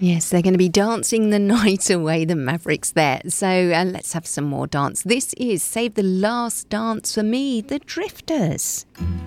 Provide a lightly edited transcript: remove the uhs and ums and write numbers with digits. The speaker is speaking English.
Yes, they're going to be dancing the night away, the Mavericks there. So let's have some more dance. This is Save the Last Dance for Me, the Drifters.